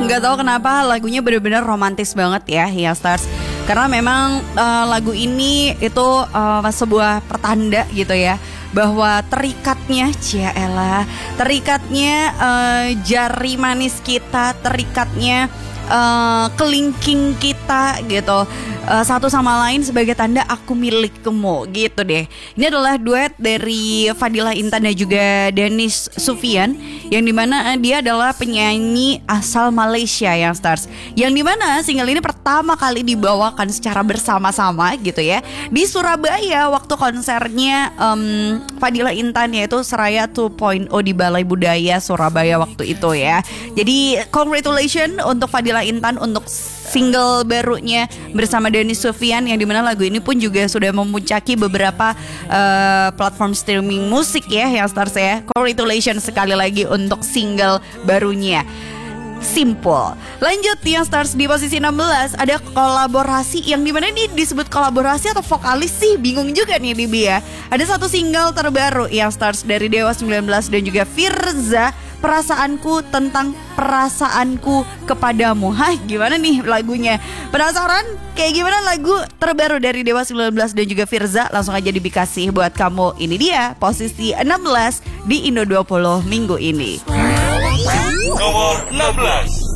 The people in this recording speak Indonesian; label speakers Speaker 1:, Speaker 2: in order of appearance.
Speaker 1: Nggak tahu kenapa lagunya benar-benar romantis banget ya Stars. Karena memang lagu ini itu sebuah pertanda gitu ya, bahwa terikatnya jari manis kita, terikatnya kelingking kita gitu, satu sama lain sebagai tanda aku milikmu gitu deh. Ini adalah duet dari Fadila Intan dan juga Dennis Sufyan, yang dimana dia adalah penyanyi asal Malaysia yang Stars, yang dimana single ini pertama kali dibawakan secara bersama-sama gitu ya di Surabaya waktu konsernya Fadila Intan, yaitu Seraya 2.0 di Balai Budaya Surabaya waktu itu ya. Jadi congratulations untuk Fadila Intan untuk single barunya bersama Dennis Sufyan, yang dimana lagu ini pun juga sudah memuncaki beberapa platform streaming musik ya yang Stars ya. Congratulations sekali lagi untuk single barunya. Simple. Lanjut yang Stars, di posisi 16 ada kolaborasi, yang dimana ini disebut kolaborasi atau vokalis sih, bingung juga nih Dibi ya. Ada satu single terbaru yang Stars dari Dewa 19 dan juga Firza, Perasaanku, tentang perasaanku kepadamu. Hah, gimana nih lagunya? Penasaran? Kayak gimana lagu terbaru dari Dewa 19 dan juga Firza? Langsung aja dikasih buat kamu. Ini dia posisi 16 di Indo 20 minggu ini.
Speaker 2: Nomor 16.